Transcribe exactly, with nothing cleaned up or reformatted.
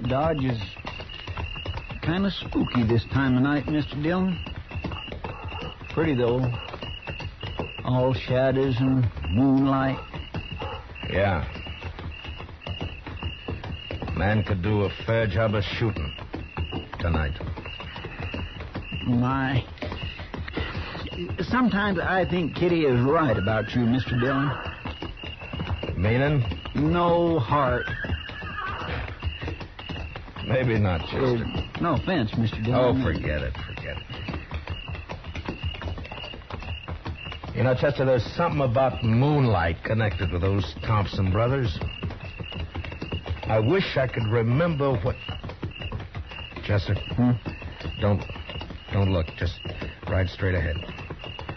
Dodge is kind of spooky this time of night, Mister Dillon. Pretty, though. All shadows and moonlight. Yeah. Man could do a fair job of shooting tonight. My. Sometimes I think Kitty is right about you, Mister Dillon. Meaning? No heart. Maybe not, Chester. Uh, no offense, Mister Dillon. Oh, forget it, forget it. You know, Chester, there's something about moonlight connected with those Thompson brothers. I wish I could remember what... Chester, hmm? don't, don't look. Just ride straight ahead.